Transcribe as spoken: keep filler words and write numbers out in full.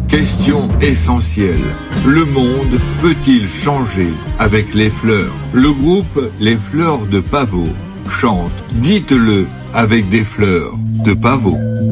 Question essentielle. Le monde peut-il changer avec les fleurs? Le groupe Les Fleurs de Pavot chante « Dites-le avec des fleurs de pavot ».